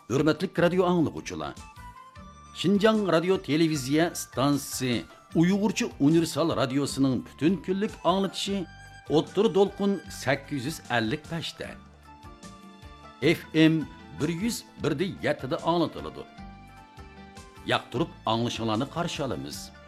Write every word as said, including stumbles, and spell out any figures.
Hürmetlik radio anlıqçılar. Şinjan Radio Televiziya Stansiyasi Uyg'urcha Universal Radiosuning bütün kunlik anlatışı O'ttir Dolqun sakkiz yuz ellik besh da. F M bir yuz bir da yetti da anlatıladi. Yaqtirib anglashinglarni qarshi olamiz.